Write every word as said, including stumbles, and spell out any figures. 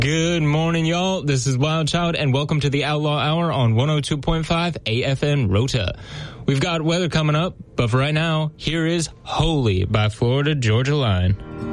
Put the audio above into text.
Good morning, y'all. This is Wild Child, and welcome to the Outlaw Hour on one oh two point five A F N Rota. We've got weather coming up, but for right now, here is Holy by Florida Georgia Line.